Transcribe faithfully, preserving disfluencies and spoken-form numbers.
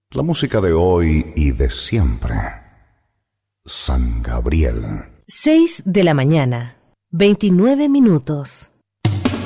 La música de hoy y de siempre. San Gabriel. Seis de la mañana, veintinueve minutos.